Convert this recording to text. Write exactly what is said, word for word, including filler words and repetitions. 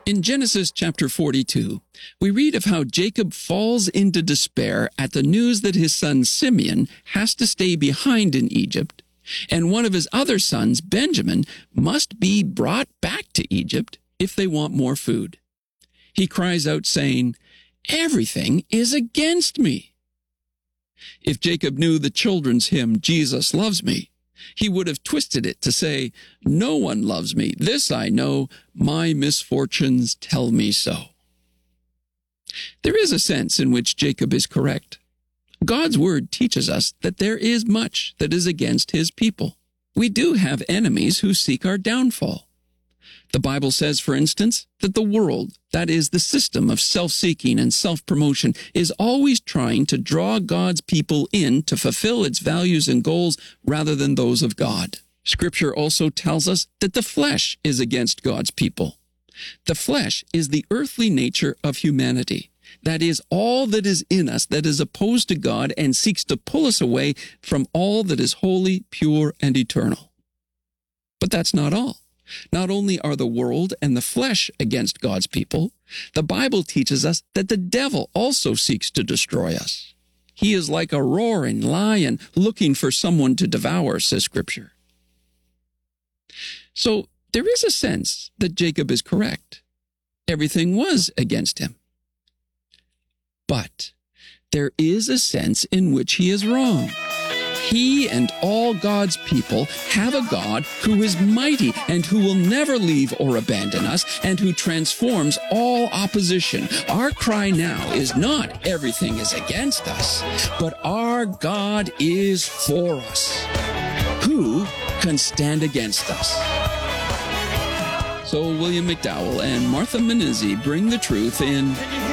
In Genesis chapter forty-two, we read of how Jacob falls into despair at the news that his son Simeon has to stay behind in Egypt, and one of his other sons, Benjamin, must be brought back to Egypt if they want more food. He cries out saying, "Everything is against me." If Jacob knew the children's hymn, "Jesus Loves Me," he would have twisted it to say, "No one loves me. This I know. My misfortunes tell me so." There is a sense in which Jacob is correct. God's word teaches us that there is much that is against his people. We do have enemies who seek our downfall. The Bible says, for instance, that the world, that is, the system of self-seeking and self-promotion, is always trying to draw God's people in to fulfill its values and goals rather than those of God. Scripture also tells us that the flesh is against God's people. The flesh is the earthly nature of humanity. That is, all that is in us that is opposed to God and seeks to pull us away from all that is holy, pure, and eternal. But that's not all. Not only are the world and the flesh against God's people, the Bible teaches us that the devil also seeks to destroy us. He is like a roaring lion looking for someone to devour, says Scripture. So there is a sense that Jacob is correct. Everything was against him. But there is a sense in which he is wrong. He and all God's people have a God who is mighty and who will never leave or abandon us and who transforms all opposition. Our cry now is not everything is against us, but our God is for us. Who can stand against us? So William McDowell and Martha Menizzi bring the truth in